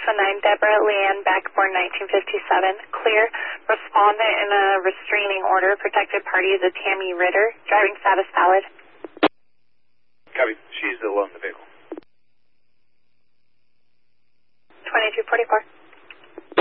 619, Deborah Leanne Beck, born 1957. Clear. Respondent in a restraining order. Protected party is a Tammy Ritter. Driving status valid. Copy. She's still on the vehicle.